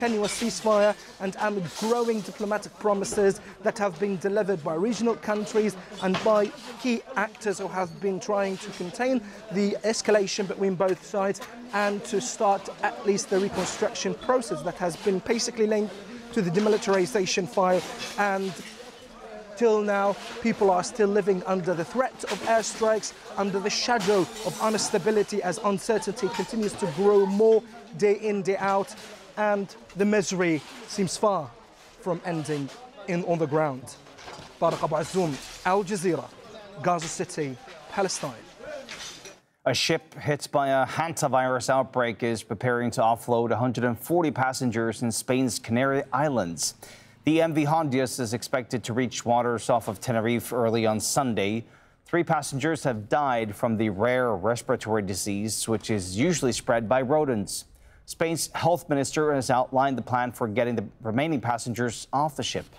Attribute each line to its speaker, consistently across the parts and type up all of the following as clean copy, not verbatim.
Speaker 1: continuous ceasefire and amid growing diplomatic promises that have been delivered by regional countries and by key actors who have been trying to contain the escalation between both sides and to start at least the reconstruction process that has been basically linked to the demilitarization file. And till now, people are still living under the threat of airstrikes, under the shadow of instability as uncertainty continues to grow more day in, day out. And the misery seems far from ending on the ground. Tariq Abu Azzoum, Al Jazeera, Gaza City, Palestine.
Speaker 2: A ship hit by a hantavirus outbreak is preparing to offload 140 passengers in Spain's Canary Islands. The MV Hondius is expected to reach waters off of Tenerife early on Sunday. 3 passengers have died from the rare respiratory disease, which is usually spread by rodents. Spain's health minister has outlined the plan for getting the remaining passengers off the ship.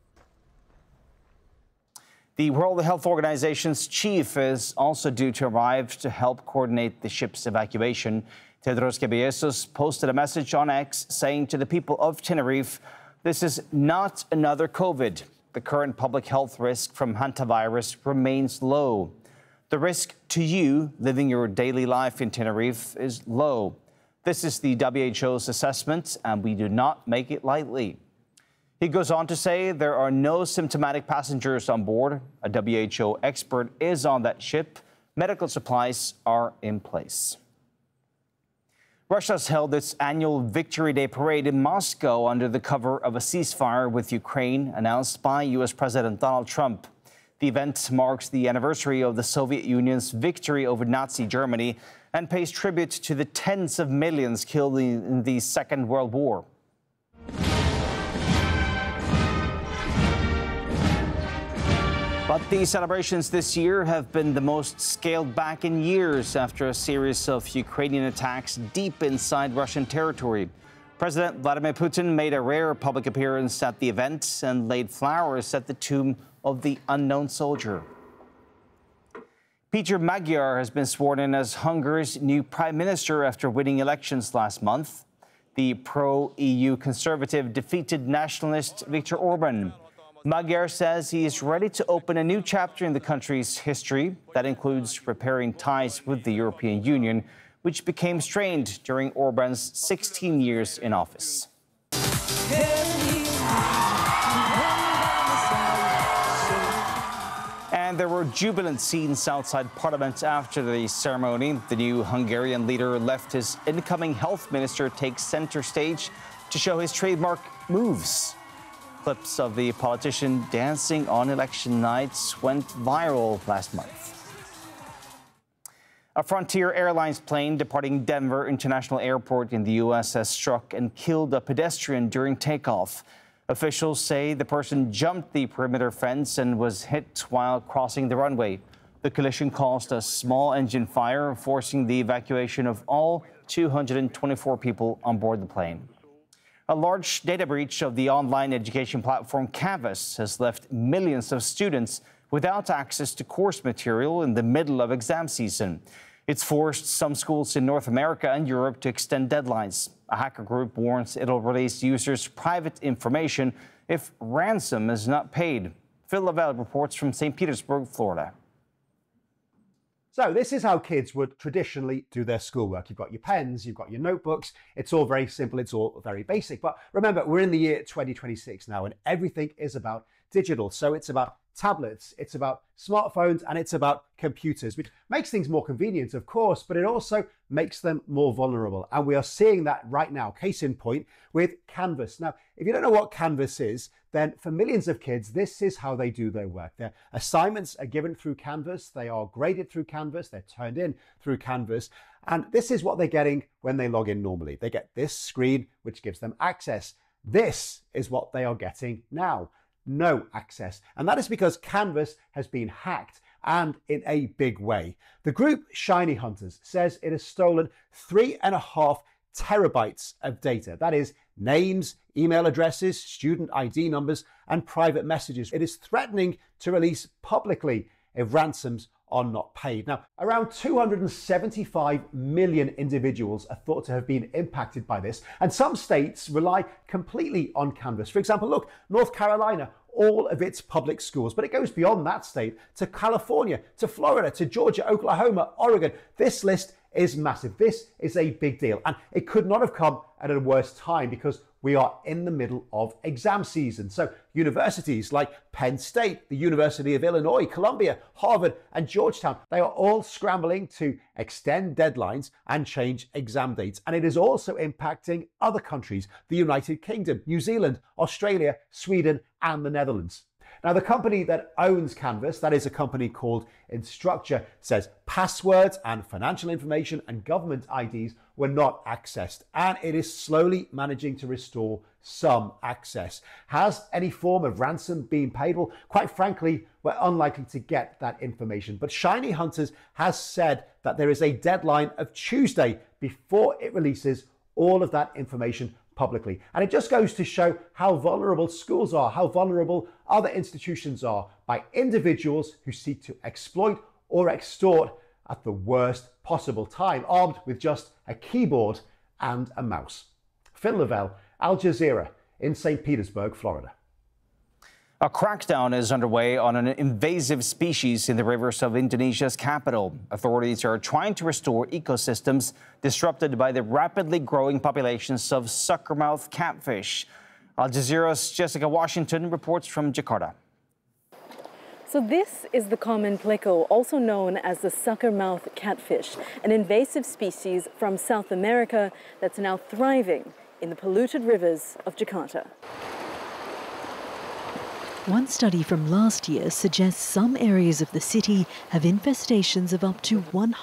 Speaker 2: The World Health Organization's chief is also due to arrive to help coordinate the ship's evacuation. Tedros Ghebreyesus posted a message on X saying to the people of Tenerife, "This is not another COVID. The current public health risk from hantavirus remains low. The risk to you living your daily life in Tenerife is low. This is the WHO's assessment, and we do not make it lightly." He goes on to say there are no symptomatic passengers on board. A WHO expert is on that ship. Medical supplies are in place. Russia's held its annual Victory Day parade in Moscow under the cover of a ceasefire with Ukraine announced by U.S. President Donald Trump. The event marks the anniversary of the Soviet Union's victory over Nazi Germany and pays tribute to the tens of millions killed in the Second World War. But the celebrations this year have been the most scaled back in years after a series of Ukrainian attacks deep inside Russian territory. President Vladimir Putin made a rare public appearance at the event and laid flowers at the tomb of the unknown soldier. Peter Magyar has been sworn in as Hungary's new prime minister after winning elections last month. The pro-EU conservative defeated nationalist Viktor Orban. Magyar says he is ready to open a new chapter in the country's history that includes repairing ties with the European Union, which became strained during Orban's 16 years in office. And there were jubilant scenes outside Parliament after the ceremony. The new Hungarian leader left his incoming health minister take center stage to show his trademark moves. Clips of the politician dancing on election nights went viral last month. A Frontier Airlines plane departing Denver International Airport in the U.S. has struck and killed a pedestrian during takeoff. Officials say the person jumped the perimeter fence and was hit while crossing the runway. The collision caused a small engine fire, forcing the evacuation of all 224 people on board the plane. A large data breach of the online education platform Canvas has left millions of students without access to course material in the middle of exam season. It's forced some schools in North America and Europe to extend deadlines. A hacker group warns it'll release users' private information if ransom is not paid. Phil Lavelle reports from St. Petersburg, Florida.
Speaker 3: So this is how kids would traditionally do their schoolwork. You've got your pens, you've got your notebooks. It's all very simple. It's all very basic. But remember, we're in the year 2026 now, and everything is about digital. So it's about tablets, it's about smartphones, and it's about computers, which makes things more convenient, of course, but it also makes them more vulnerable. And we are seeing that right now, case in point, with Canvas. Now, if you don't know what Canvas is, then for millions of kids, this is how they do their work. Their assignments are given through Canvas, they are graded through Canvas, they're turned in through Canvas, and this is what they're getting when they log in normally. They get this screen, which gives them access. This is what they are getting now. No access. And that is because Canvas has been hacked, and in a big way. The group Shiny Hunters says it has stolen 3.5 terabytes of data. That is names, email addresses, student ID numbers, and private messages. It is threatening to release publicly if ransoms are not paid. Now, around 275 million individuals are thought to have been impacted by this, and some states rely completely on Canvas. For example, look, North Carolina, all of its public schools, but it goes beyond that state to California, to Florida, to Georgia, Oklahoma, Oregon. This list is massive. This is a big deal, and it could not have come at a worse time because we are in the middle of exam season. So universities like Penn State, the University of Illinois, Columbia, Harvard, and Georgetown, they are all scrambling to extend deadlines and change exam dates. And it is also impacting other countries, the United Kingdom, New Zealand, Australia, Sweden, and the Netherlands. Now, the company that owns Canvas, that is a company called Instructure, says passwords and financial information and government IDs were not accessed, and it is slowly managing to restore some access. Has any form of ransom been paid? Well, quite frankly, we're unlikely to get that information. But Shiny Hunters has said that there is a deadline of Tuesday before it releases all of that information publicly. And it just goes to show how vulnerable schools are, how vulnerable other institutions are by individuals who seek to exploit or extort at the worst possible time, armed with just a keyboard and a mouse. Phil Lavelle, Al Jazeera in St. Petersburg, Florida.
Speaker 2: A crackdown is underway on an invasive species in the rivers of Indonesia's capital. Authorities are trying to restore ecosystems disrupted by the rapidly growing populations of suckermouth catfish. Al Jazeera's Jessica Washington reports from Jakarta.
Speaker 4: So this is the common pleco, also known as the suckermouth catfish, an invasive species from South America that's now thriving in the polluted rivers of Jakarta.
Speaker 5: One study from last year suggests some areas of the city have infestations of up to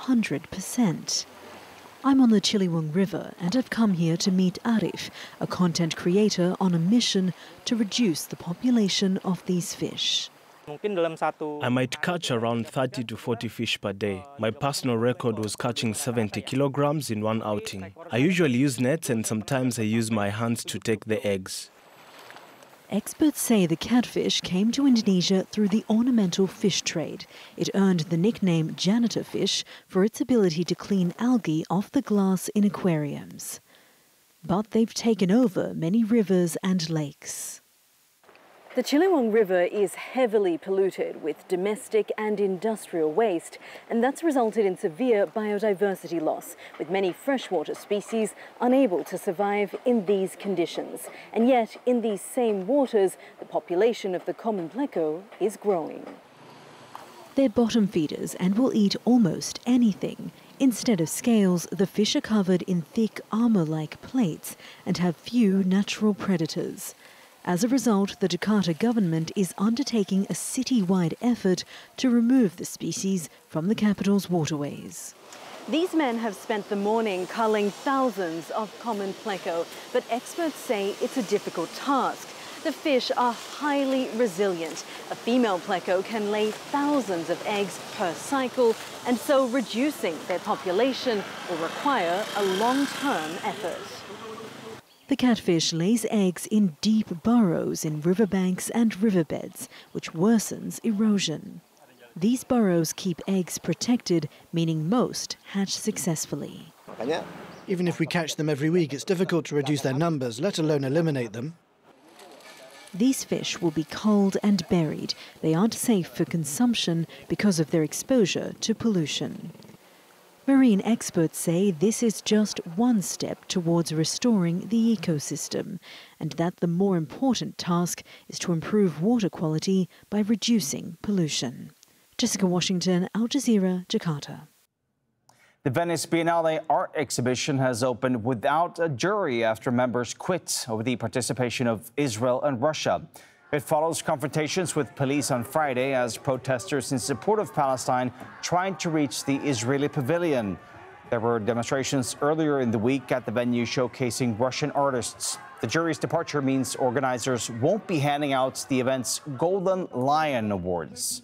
Speaker 5: 100%. I'm on the Ciliwung River and I've come here to meet Arif, a content creator on a mission to reduce the population of these fish.
Speaker 6: I might catch around 30 to 40 fish per day. My personal record was catching 70 kilograms in one outing. I usually use nets and sometimes I use my hands to take the eggs.
Speaker 5: Experts say the catfish came to Indonesia through the ornamental fish trade. It earned the nickname janitor fish for its ability to clean algae off the glass in aquariums. But they've taken over many rivers and lakes.
Speaker 4: The Ciliwung River is heavily polluted with domestic and industrial waste, and that's resulted in severe biodiversity loss, with many freshwater species unable to survive in these conditions. And yet, in these same waters, the population of the common pleco is growing.
Speaker 5: They're bottom feeders and will eat almost anything. Instead of scales, the fish are covered in thick armor-like plates and have few natural predators. As a result, the Jakarta government is undertaking a city-wide effort to remove the species from the capital's waterways.
Speaker 4: These men have spent the morning culling thousands of common pleco, but experts say it's a difficult task. The fish are highly resilient. A female pleco can lay thousands of eggs per cycle, and so reducing their population will require a long-term effort.
Speaker 5: The catfish lays eggs in deep burrows in riverbanks and riverbeds, which worsens erosion. These burrows keep eggs protected, meaning most hatch successfully.
Speaker 7: Even if we catch them every week, it's difficult to reduce their numbers, let alone eliminate them.
Speaker 5: These fish will be culled and buried. They aren't safe for consumption because of their exposure to pollution. Marine experts say this is just one step towards restoring the ecosystem, and that the more important task is to improve water quality by reducing pollution. Jessica Washington, Al Jazeera, Jakarta.
Speaker 2: The Venice Biennale art exhibition has opened without a jury after members quit over the participation of Israel and Russia. It follows confrontations with police on Friday as protesters in support of Palestine tried to reach the Israeli pavilion. There were demonstrations earlier in the week at the venue showcasing Russian artists. The jury's departure means organizers won't be handing out the event's Golden Lion Awards.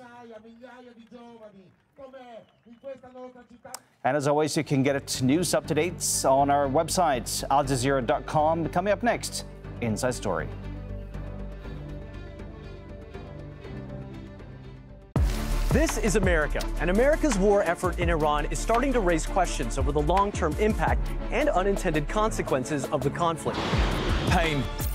Speaker 2: And as always, you can get news up-to-dates on our website, aljazeera.com. Coming up next, Inside Story.
Speaker 8: This is America, and America's war effort in Iran is starting to raise questions over the long-term impact and unintended consequences of the conflict.
Speaker 9: Pain,